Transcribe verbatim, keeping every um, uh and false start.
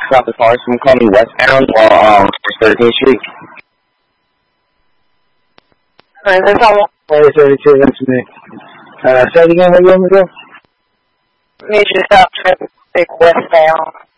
stop the cars from coming westbound while um thirteenth Street. Alright, that's all. Alright, thirty-two, that's me. Uh, say it again, what you want me to do? Need you to stop traffic westbound.